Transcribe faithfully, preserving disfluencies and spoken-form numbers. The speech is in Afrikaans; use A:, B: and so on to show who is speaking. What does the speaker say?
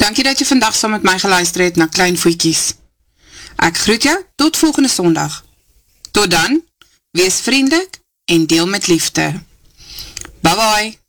A: Dankie dat jy vandag saam met my geluister het na Klein Voetjies. Ek groet jou tot volgende Sondag. Tot dan, wees vriendelik en deel met liefde. Bye bye.